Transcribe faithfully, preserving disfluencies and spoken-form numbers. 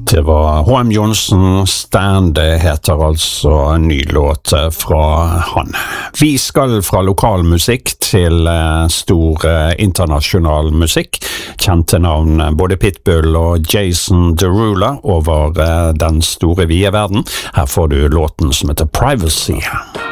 Det var H M Johnson, Stand, det heter altså en ny låt fra han. Vi skal fra lokal musikk til stor internasjonal musikk. Kjente navn både Pitbull og Jason Derulo over den store vide verden. Her får du låten som heter Privacy.